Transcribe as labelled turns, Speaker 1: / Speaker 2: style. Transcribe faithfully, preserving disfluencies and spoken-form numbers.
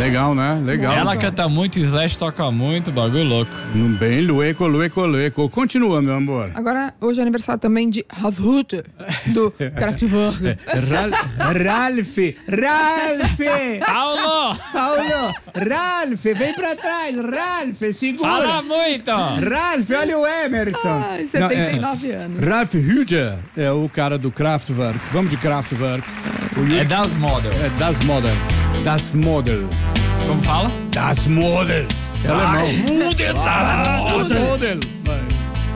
Speaker 1: Legal, né? Legal.
Speaker 2: Ela canta muito, Slash toca muito, bagulho louco.
Speaker 1: Bem lueco, lueco, lueco. Continua, meu amor.
Speaker 3: Agora, hoje é aniversário também de Havhut, do Kraftwerk.
Speaker 1: Ralph, Ralph!
Speaker 2: Paulo!
Speaker 1: Paulo, Ralph, vem pra trás, Ralph, segura.
Speaker 2: Fala muito!
Speaker 1: Ralph, olha o Emerson.
Speaker 3: Ai, setenta e nove anos.
Speaker 1: Ralph Hütter é o cara do Kraftwerk. Vamos de Kraftwerk. O
Speaker 2: É Das Model.
Speaker 1: É Das Model. Das Model.
Speaker 2: Como fala?
Speaker 1: Das Model. É alemão.
Speaker 2: Model,
Speaker 1: Das Model.